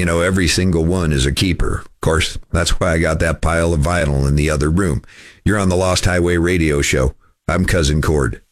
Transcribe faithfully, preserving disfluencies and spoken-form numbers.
know, every single one is a keeper. Of course, that's why I got that pile of vinyl in the other room. You're on the Lost Highway Radio Show. I'm Cousin Cord.